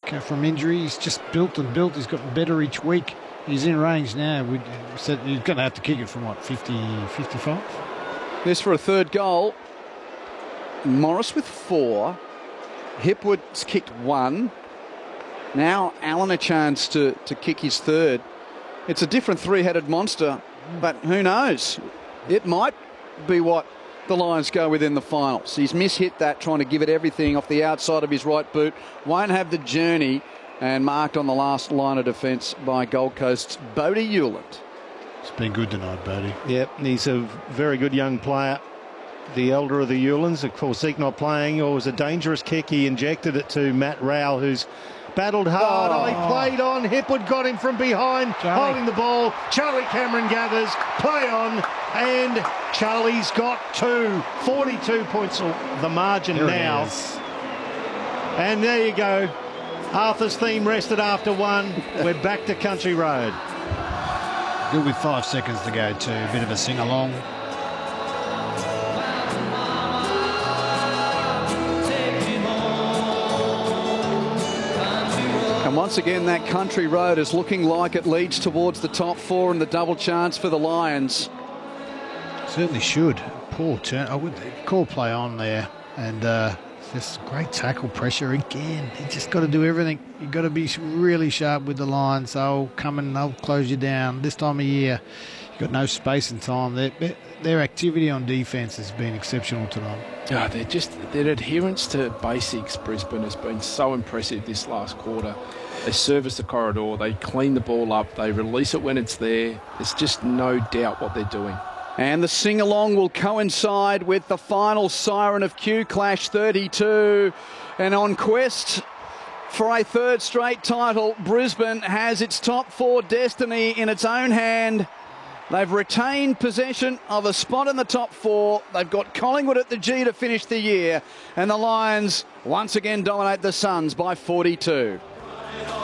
from injury. He's just built and built. He's gotten better each week. He's in range now. We said he's going to have to kick it from, 50, 55? This for a third goal. Morris with 4. Hipwood's kicked 1. Now Allen a chance to kick his third. It's a different three-headed monster, but who knows? It might be what the Lions go with in the finals. He's mishit that, trying to give it everything off the outside of his right boot. Won't have the journey, and marked on the last line of defence by Gold Coast's Bodie Hewland. It's been good tonight, Bodie. Yep, he's a very good young player. The elder of the Hewlands, of course, Zeke not playing. It was a dangerous kick. He injected it to Matt Rowell, who's battled hard. He played on. Hipwood got him from behind, holding the ball. Charlie Cameron gathers, play on, and Charlie's got 2. 42 points the margin there now. And there you go. Arthur's theme rested after 1. We're back to Country Road. Good with 5 seconds to go too. A bit of a sing-along. And once again, that Country Road is looking like it leads towards the top 4 and the double chance for the Lions. Certainly should. Poor turn. I would call play on there. And just great tackle pressure again. You just got to do everything. You've got to be really sharp with the Lions. They'll come and they'll close you down. This time of year, you've got no space and time. Their activity on defence has been exceptional tonight. Oh, their adherence to basics, Brisbane, has been so impressive this last quarter. They service the corridor, they clean the ball up, they release it when it's there. There's just no doubt what they're doing. And the sing-along will coincide with the final siren of Q Clash 32. And on quest for a third straight title, Brisbane has its top 4 destiny in its own hand. They've retained possession of a spot in the top 4. They've got Collingwood at the G to finish the year. And the Lions once again dominate the Suns by 42.